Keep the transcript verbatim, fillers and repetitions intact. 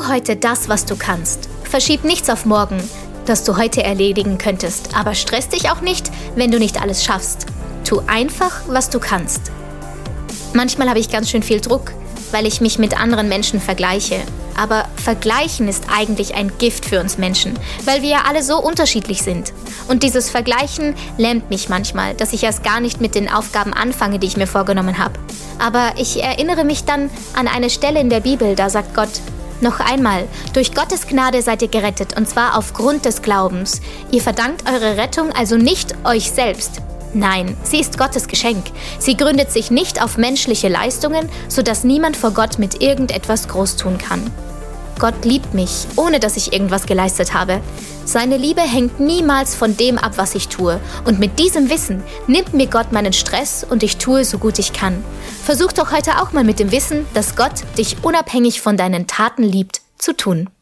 heute das, was du kannst. Verschieb nichts auf morgen, das du heute erledigen könntest. Aber stress dich auch nicht, wenn du nicht alles schaffst. Tu einfach, was du kannst. Manchmal habe ich ganz schön viel Druck, weil ich mich mit anderen Menschen vergleiche. Aber Vergleichen ist eigentlich ein Gift für uns Menschen, weil wir ja alle so unterschiedlich sind. Und dieses Vergleichen lähmt mich manchmal, dass ich erst gar nicht mit den Aufgaben anfange, die ich mir vorgenommen habe. Aber ich erinnere mich dann an eine Stelle in der Bibel, da sagt Gott: Noch einmal, durch Gottes Gnade seid ihr gerettet, und zwar aufgrund des Glaubens. Ihr verdankt eure Rettung also nicht euch selbst. Nein, sie ist Gottes Geschenk. Sie gründet sich nicht auf menschliche Leistungen, sodass niemand vor Gott mit irgendetwas groß tun kann. Gott liebt mich, ohne dass ich irgendwas geleistet habe. Seine Liebe hängt niemals von dem ab, was ich tue. Und mit diesem Wissen nimmt mir Gott meinen Stress und ich tue, so gut ich kann. Versuch doch heute auch mal mit dem Wissen, dass Gott dich unabhängig von deinen Taten liebt, zu tun.